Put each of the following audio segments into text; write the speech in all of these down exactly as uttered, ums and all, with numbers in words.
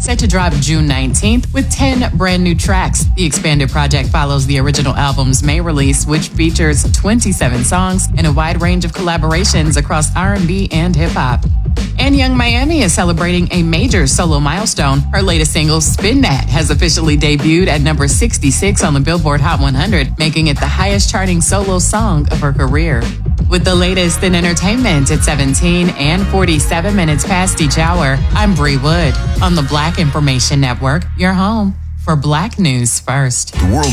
set to drop June nineteenth with ten brand new tracks. The expanded project follows the original album's May release, which features twenty-seven songs and a wide range of collaborations across R and B and hip-hop. And Young Miami is celebrating a major solo milestone. Her latest single, Spin That, has officially debuted at number sixty-six on the Billboard Hot one hundred, making it the highest charting solo song of her career. With the latest in entertainment at seventeen and forty-seven minutes past each hour, I'm Bree Wood on the Black Information Network, your home for Black News First. The world.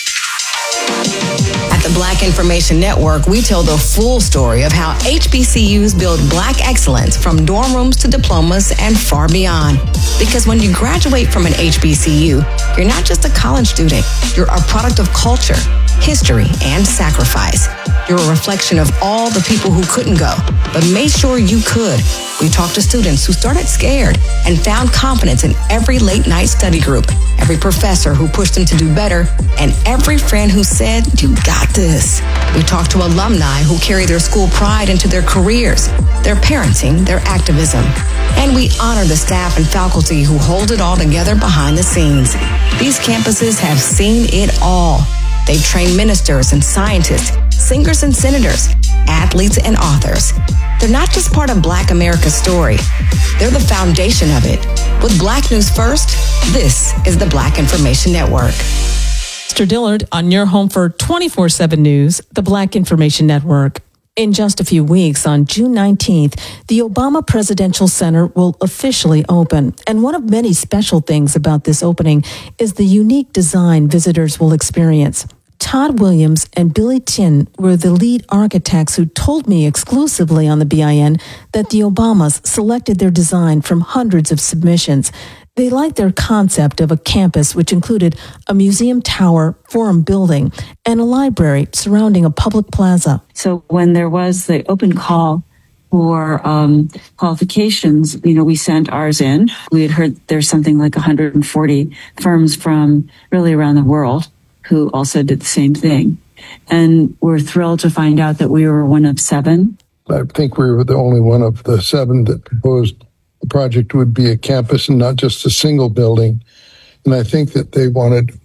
At the Black Information Network, we tell the full story of how H B C Us build Black excellence from dorm rooms to diplomas and far beyond. Because when you graduate from an H B C U, you're not just a college student, you're a product of culture, history, and sacrifice. You're a reflection of all the people who couldn't go, but made sure you could. We talked to students who started scared and found confidence in every late night study group, every professor who pushed them to do better, and every friend who said, you got this. We talked to alumni who carry their school pride into their careers, their parenting, their activism. And we honor the staff and faculty who hold it all together behind the scenes. These campuses have seen it all. They've trained ministers and scientists, singers and senators, athletes and authors. They're not just part of Black America's story. They're the foundation of it. With Black News First, this is the Black Information Network. Mister Dillard on your home for twenty-four seven News, the Black Information Network. In just a few weeks, on June nineteenth, the Obama Presidential Center will officially open. And one of many special things about this opening is the unique design visitors will experience. Todd Williams and Billy Tin were the lead architects who told me exclusively on the B I N that the Obamas selected their design from hundreds of submissions. They liked their concept of a campus which included a museum tower, forum building, and a library surrounding a public plaza. So when there was the open call for um, qualifications, you know, we sent ours in. We had heard there's something like one hundred forty firms from really around the world who also did the same thing. And we're thrilled to find out that we were one of seven. I think we were the only one of the seven that proposed the project would be a campus and not just a single building. And I think that they wanted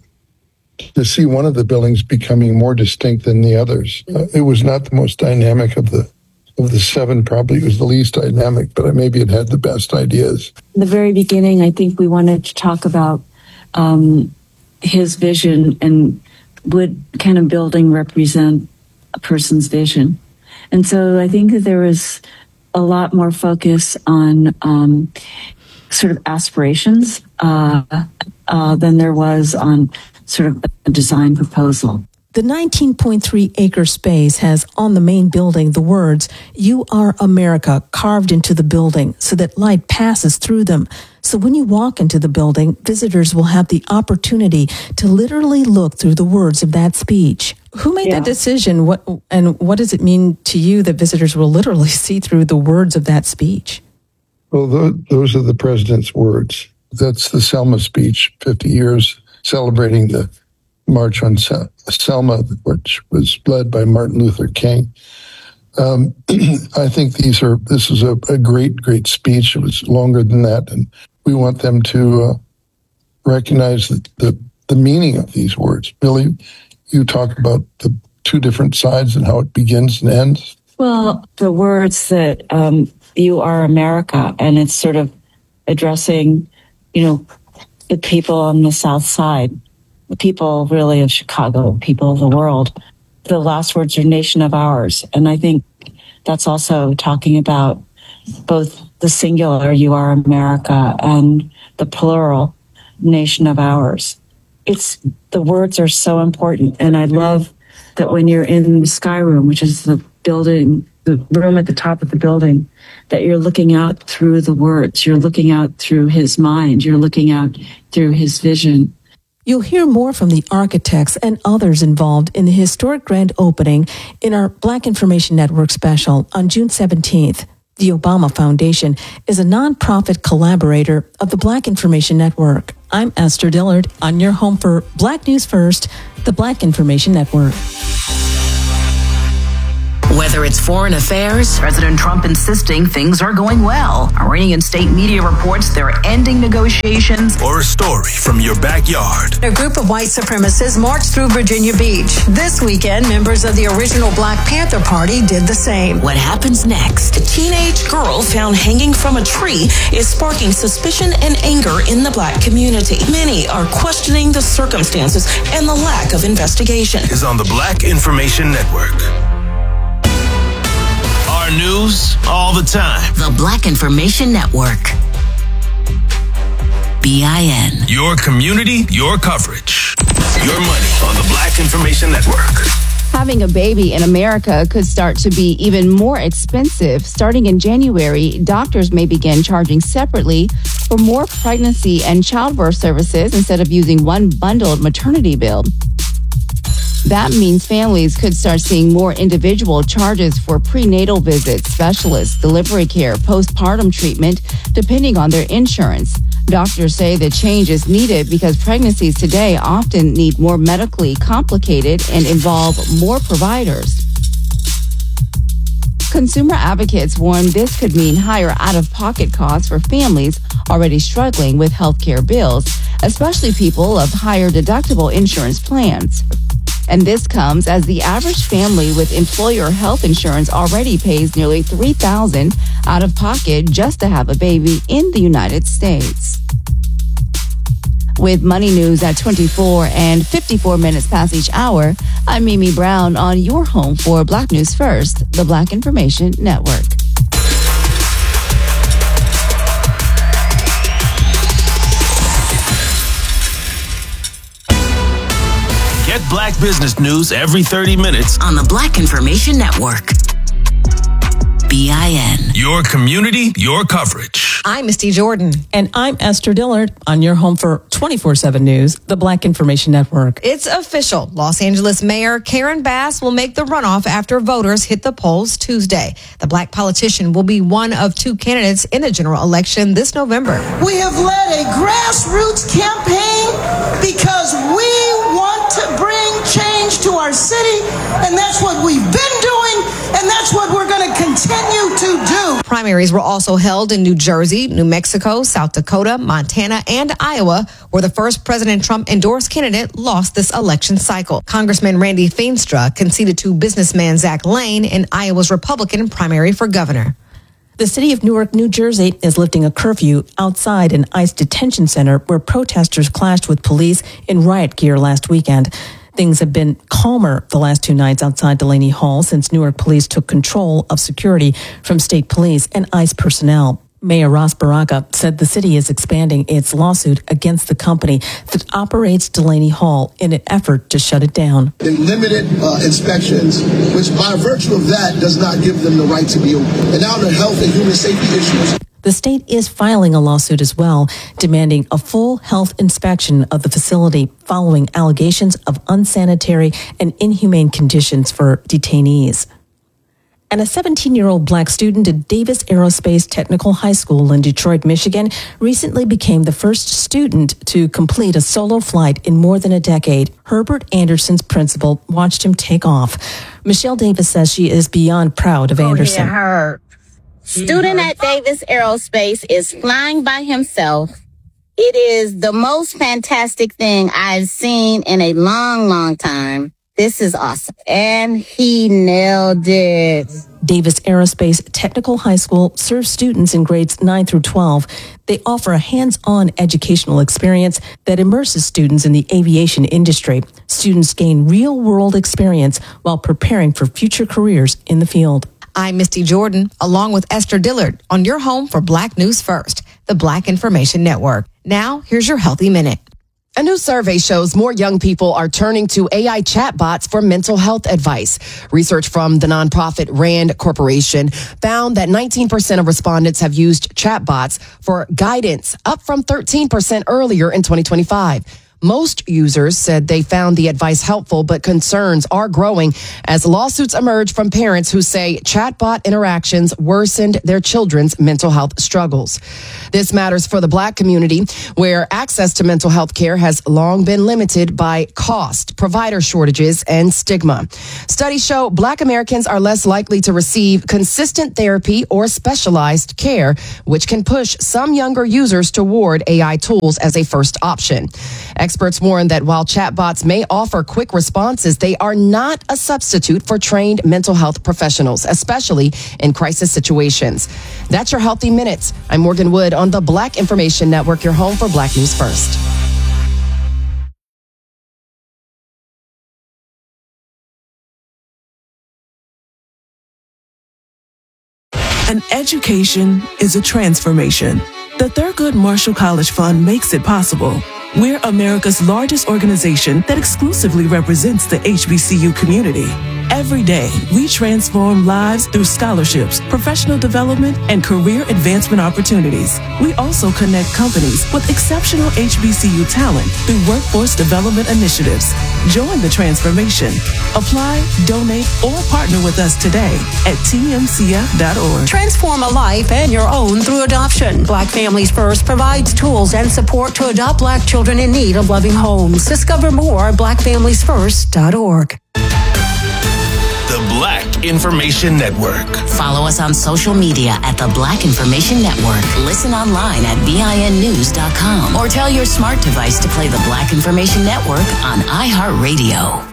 to see one of the buildings becoming more distinct than the others. Uh, it was not the most dynamic of the of the seven, probably it was the least dynamic, but maybe it had the best ideas. In the very beginning, I think we wanted to talk about um, his vision and would kind of building represent a person's vision. And so I think that there was a lot more focus on um, sort of aspirations uh, uh, than there was on sort of a design proposal. The nineteen point three acre space has on the main building the words, "You are America," carved into the building so that light passes through them. So when you walk into the building, visitors will have the opportunity to literally look through the words of that speech. Who made yeah. that decision? What and what does it mean to you that visitors will literally see through the words of that speech? Well, th- those are the president's words. That's the Selma speech, fifty years celebrating the March on Sel- Selma, which was led by Martin Luther King. Um, I think these are. This is a, a great, great speech. It was longer than that, and we want them to uh, recognize the, the the meaning of these words. Billy, you talk about the two different sides and how it begins and ends. Well, the words that um, "You are America," and it's sort of addressing, you know, the people on the South Side. The people really of Chicago, people of the world. The last words are "nation of ours." And I think that's also talking about both the singular, "You are America," and the plural, "nation of ours." It's, the words are so important. And I love that when you're in the Sky Room, which is the building, the room at the top of the building, that you're looking out through the words. You're looking out through his mind. You're looking out through his vision. You'll hear more from the architects and others involved in the historic grand opening in our Black Information Network special on June seventeenth. The Obama Foundation is a nonprofit collaborator of the Black Information Network. I'm Esther Dillard on your home for Black News First, the Black Information Network. Whether it's foreign affairs, President Trump insisting things are going well, Iranian state media reports they're ending negotiations, or a story from your backyard. A group of white supremacists marched through Virginia Beach. This weekend, members of the original Black Panther Party did the same. What happens next? A teenage girl found hanging from a tree is sparking suspicion and anger in the Black community. Many are questioning the circumstances and the lack of investigation. Is on the Black Information Network. Our news all the time. The Black Information Network. B I N. Your community, your coverage. Your money on the Black Information Network. Having a baby in America could start to be even more expensive. Starting in January, doctors may begin charging separately for more pregnancy and childbirth services instead of using one bundled maternity bill. That means families could start seeing more individual charges for prenatal visits, specialists, delivery care, postpartum treatment, depending on their insurance. Doctors say the change is needed because pregnancies today often need more medically complicated and involve more providers. Consumer advocates warn this could mean higher out-of-pocket costs for families already struggling with healthcare bills, especially people of higher deductible insurance plans. And this comes as the average family with employer health insurance already pays nearly three thousand dollars out of pocket just to have a baby in the United States. With Money News at twenty-four and fifty-four minutes past each hour, I'm Mimi Brown on your home for Black News First, the Black Information Network. Get Black business news every thirty minutes on the Black Information Network. B I N. Your community, your coverage. I'm Misty Jordan. And I'm Esther Dillard on your home for twenty-four seven News, the Black Information Network. It's official. Los Angeles Mayor Karen Bass will make the runoff after voters hit the polls Tuesday. The Black politician will be one of two candidates in the general election this November. We have led a grassroots campaign because we want to bring change to our city, and that's what we've been doing, and that's what we're going to continue to do. Primaries were also held in New Jersey, New Mexico, South Dakota, Montana, and Iowa, where the first President Trump-endorsed candidate lost this election cycle. Congressman Randy Feenstra conceded to businessman Zach Lane in Iowa's Republican primary for governor. The city of Newark, New Jersey is lifting a curfew outside an ICE detention center where protesters clashed with police in riot gear last weekend. Things have been calmer the last two nights outside Delaney Hall since Newark police took control of security from state police and ICE personnel. Mayor Ras Baraka said the city is expanding its lawsuit against the company that operates Delaney Hall in an effort to shut it down. Limited uh, inspections, which by virtue of that does not give them the right to be open. And now the health and human safety issues. The state is filing a lawsuit as well, demanding a full health inspection of the facility following allegations of unsanitary and inhumane conditions for detainees. And a seventeen-year-old black student at Davis Aerospace Technical High School in Detroit, Michigan, recently became the first student to complete a solo flight in more than a decade. Herbert Anderson's principal watched him take off. Michelle Davis says she is beyond proud of Anderson. Oh, yeah, her student at Davis Aerospace is flying by himself. It is the most fantastic thing I've seen in a long, long time. This is awesome. And he nailed it. Davis Aerospace Technical High School serves students in grades nine through twelve. They offer a hands-on educational experience that immerses students in the aviation industry. Students gain real-world experience while preparing for future careers in the field. I'm Misty Jordan, along with Esther Dillard, on your home for Black News First, the Black Information Network. Now, here's your Healthy Minute. A new survey shows more young people are turning to A I chatbots for mental health advice. Research from the nonprofit RAND Corporation found that nineteen percent of respondents have used chatbots for guidance, up from thirteen percent earlier in twenty twenty-five. Most users said they found the advice helpful, but concerns are growing as lawsuits emerge from parents who say chatbot interactions worsened their children's mental health struggles. This matters for the Black community, where access to mental health care has long been limited by cost, provider shortages, and stigma. Studies show Black Americans are less likely to receive consistent therapy or specialized care, which can push some younger users toward A I tools as a first option. Experts warn that while chatbots may offer quick responses, they are not a substitute for trained mental health professionals, especially in crisis situations. That's your Healthy Minutes. I'm Morgan Wood on the Black Information Network, your home for Black News First. An education is a transformation. The Thurgood Marshall College Fund makes it possible. We're America's largest organization that exclusively represents the H B C U community. Every day, we transform lives through scholarships, professional development, and career advancement opportunities. We also connect companies with exceptional H B C U talent through workforce development initiatives. Join the transformation. Apply, donate, or partner with us today at T M C F dot org. Transform a life and your own through adoption. Black Families First provides tools and support to adopt Black children in need of loving homes. Discover more at black families first dot org. The Black Information Network. Follow us on social media at the Black Information Network. Listen online at B I N news dot com or tell your smart device to play the Black Information Network on iHeartRadio.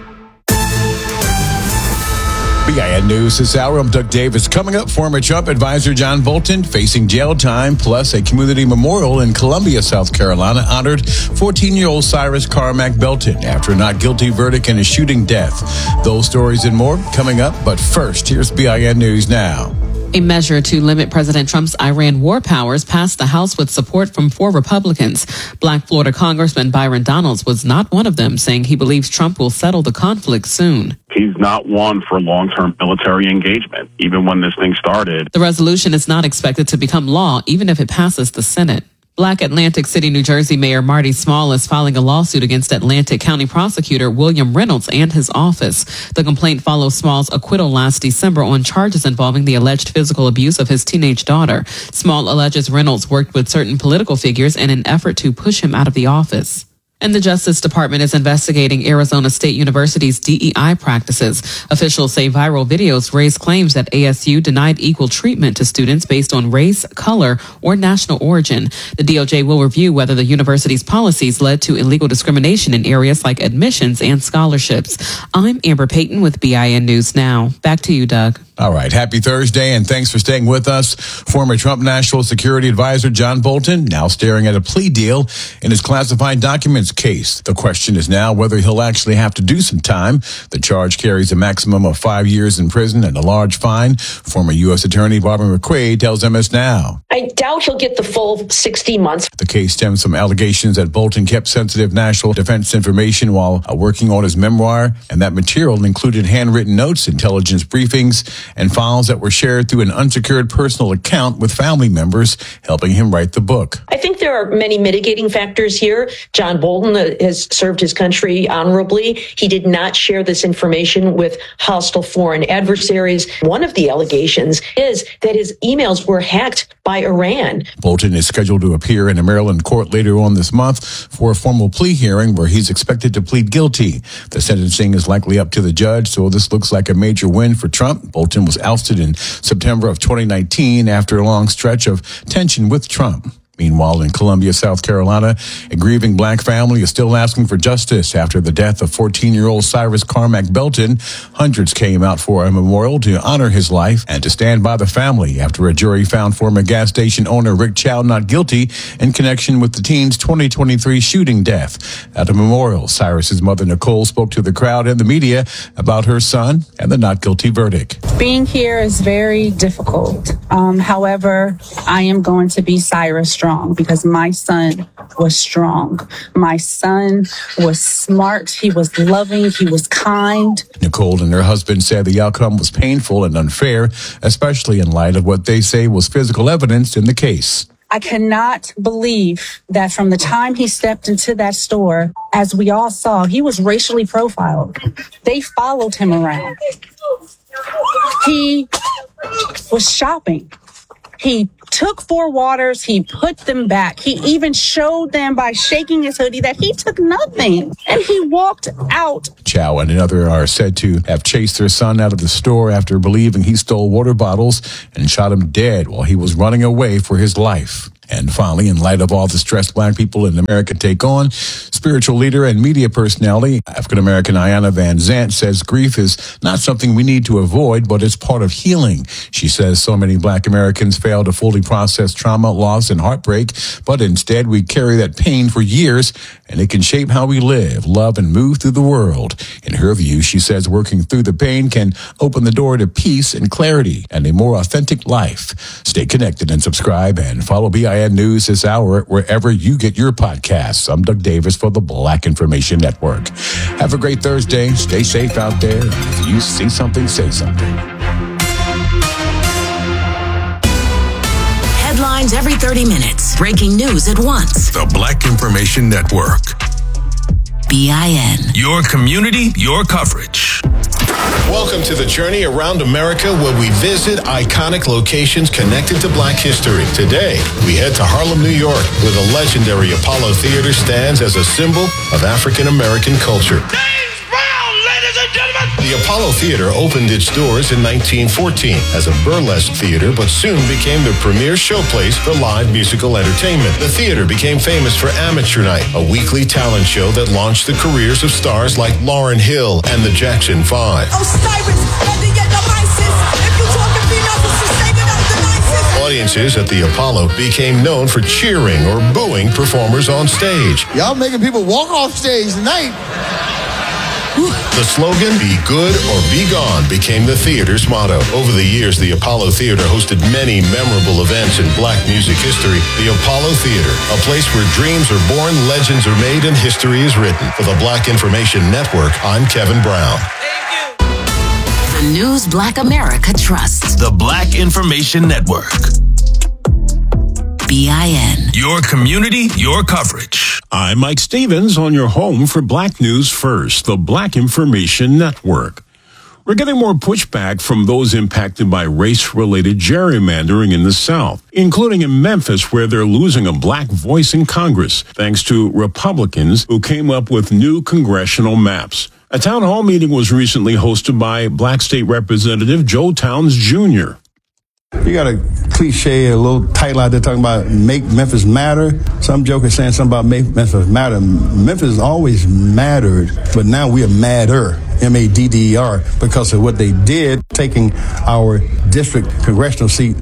B I N News this hour. I'm Doug Davis. Coming up, former Trump advisor John Bolton facing jail time, plus a community memorial in Columbia, South Carolina, honored fourteen-year-old Cyrus Carmack Belton after a not guilty verdict in a shooting death. Those stories and more coming up, but first, here's B I N News Now. A measure to limit President Trump's Iran war powers passed the House with support from four Republicans. Black Florida Congressman Byron Donalds was not one of them, saying he believes Trump will settle the conflict soon. He's not one for long-term military engagement, even when this thing started. The resolution is not expected to become law, even if it passes the Senate. Black Atlantic City, New Jersey Mayor Marty Small is filing a lawsuit against Atlantic County Prosecutor William Reynolds and his office. The complaint follows Small's acquittal last December on charges involving the alleged physical abuse of his teenage daughter. Small alleges Reynolds worked with certain political figures in an effort to push him out of the office. And the Justice Department is investigating Arizona State University's D E I practices. Officials say viral videos raise claims that A S U denied equal treatment to students based on race, color, or national origin. The D O J will review whether the university's policies led to illegal discrimination in areas like admissions and scholarships. I'm Amber Payton with B I N News Now. Back to you, Doug. All right. Happy Thursday, and thanks for staying with us. Former Trump National Security Advisor John Bolton now staring at a plea deal in his classified documents case. The question is now whether he'll actually have to do some time. The charge carries a maximum of five years in prison and a large fine. Former U S Attorney Barbara McQuade tells M S Now. I doubt he'll get the full sixty months. The case stems from allegations that Bolton kept sensitive national defense information while uh, working on his memoir, and that material included handwritten notes, intelligence briefings, and files that were shared through an unsecured personal account with family members, helping him write the book. I think there are many mitigating factors here. John Bolton has served his country honorably. He did not share this information with hostile foreign adversaries. One of the allegations is that his emails were hacked by Iran. Bolton is scheduled to appear in a Maryland court later on this month for a formal plea hearing where he's expected to plead guilty. The sentencing is likely up to the judge, so this looks like a major win for Trump. Bolton was ousted in September of twenty nineteen after a long stretch of tension with Trump. Meanwhile, in Columbia, South Carolina, a grieving black family is still asking for justice after the death of fourteen-year-old Cyrus Carmack Belton. Hundreds came out for a memorial to honor his life and to stand by the family after a jury found former gas station owner Rick Chow not guilty in connection with the teen's twenty twenty-three shooting death. At the memorial, Cyrus's mother, Nicole, spoke to the crowd and the media about her son and the not guilty verdict. Being here is very difficult. Um, however, I am going to be Cyrus strong. Because my son was strong. My son was smart. He was loving. He was kind. Nicole and her husband said the outcome was painful and unfair, especially in light of what they say was physical evidence in the case. I cannot believe that from the time he stepped into that store, as we all saw, he was racially profiled. They followed him around. He was shopping. He took four waters, he put them back. He even showed them by shaking his hoodie that he took nothing. And he walked out. Chow and another are said to have chased their son out of the store after believing he stole water bottles and shot him dead while he was running away for his life. And finally, in light of all the stress black people in America take on, spiritual leader and media personality, African-American Ayanna Van Zant, says grief is not something we need to avoid, but it's part of healing. She says so many black Americans fail to fully process trauma, loss, and heartbreak, but instead we carry that pain for years, and it can shape how we live, love, and move through the world. In her view, she says working through the pain can open the door to peace and clarity and a more authentic life. Stay connected and subscribe and follow B I N News this hour wherever you get your podcasts. I'm Doug Davis for the Black Information Network. Have a great Thursday. Stay safe out there. If you see something, say something. Headlines every thirty minutes. Breaking news at once. The Black Information Network. B I N. Your community, your coverage. Welcome to the journey around America where we visit iconic locations connected to Black history. Today, we head to Harlem, New York, where the legendary Apollo Theater stands as a symbol of African American culture. The Apollo Theater opened its doors in nineteen fourteen as a burlesque theater, but soon became the premier showplace for live musical entertainment. The theater became famous for Amateur Night, a weekly talent show that launched the careers of stars like Lauryn Hill and the Jackson Five. Audiences at the Apollo became known for cheering or booing performers on stage. Y'all making people walk off stage tonight. The slogan, "Be good or be gone," became the theater's motto. Over the years, the Apollo Theater hosted many memorable events in black music history. The Apollo Theater, a place where dreams are born, legends are made, and history is written. For the Black Information Network, I'm Kevin Brown. The news Black America trusts. The Black Information Network. B I N. Your community, your coverage. I'm Mike Stevens on your home for Black News First, the Black Information Network. We're getting more pushback from those impacted by race-related gerrymandering in the South, including in Memphis, where they're losing a black voice in Congress, thanks to Republicans who came up with new congressional maps. A town hall meeting was recently hosted by Black State Representative Joe Towns Junior You got a cliche, a little title out there talking about make Memphis matter. Some joker saying something about make Memphis matter. Memphis always mattered, but now we are madder, M A D D E R, because of what they did, taking our district congressional seat.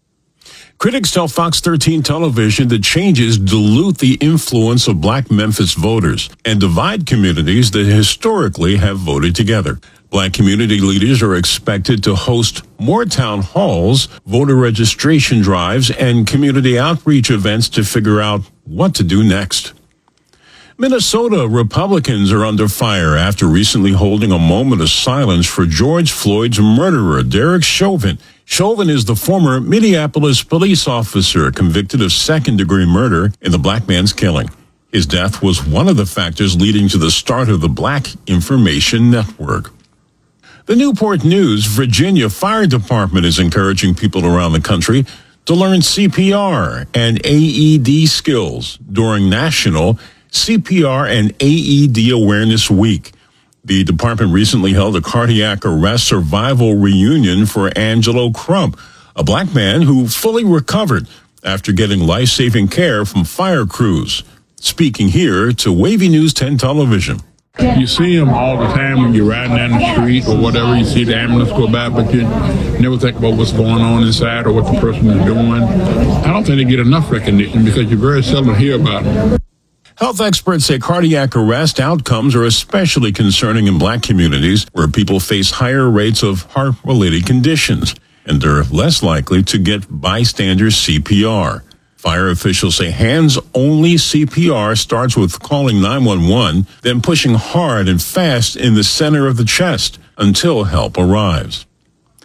Critics tell Fox thirteen television that changes dilute the influence of black Memphis voters and divide communities that historically have voted together. Black community leaders are expected to host more town halls, voter registration drives, and community outreach events to figure out what to do next. Minnesota Republicans are under fire after recently holding a moment of silence for George Floyd's murderer, Derek Chauvin. Chauvin is the former Minneapolis police officer convicted of second-degree murder in the black man's killing. His death was one of the factors leading to the start of the Black Information Network. The Newport News, Virginia Fire Department is encouraging people around the country to learn C P R and A E D skills during National C P R and A E D Awareness Week. The department recently held a cardiac arrest survival reunion for Angelo Crump, a black man who fully recovered after getting life-saving care from fire crews. Speaking here to Wavy News ten Television. You see them all the time when you're riding down the street or whatever. You see the ambulance go by, but you never think about what's going on inside or what the person is doing. I don't think they get enough recognition because you very seldom hear about them. Health experts say cardiac arrest outcomes are especially concerning in black communities where people face higher rates of heart-related conditions, and they're less likely to get bystander C P R. Fire officials say hands-only C P R starts with calling nine one one, then pushing hard and fast in the center of the chest until help arrives.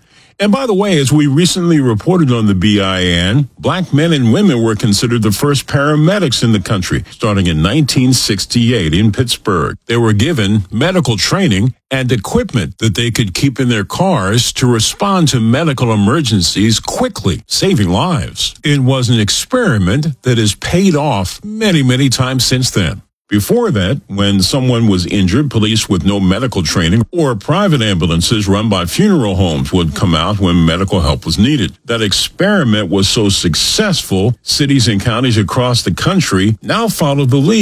And by the way, as we recently reported on the B I N, black men and women were considered the first paramedics in the country, starting in nineteen sixty-eight in Pittsburgh. They were given medical training and equipment that they could keep in their cars to respond to medical emergencies quickly, saving lives. It was an experiment that has paid off many, many times since then. Before that, when someone was injured, police with no medical training or private ambulances run by funeral homes would come out when medical help was needed. That experiment was so successful, cities and counties across the country now follow the lead.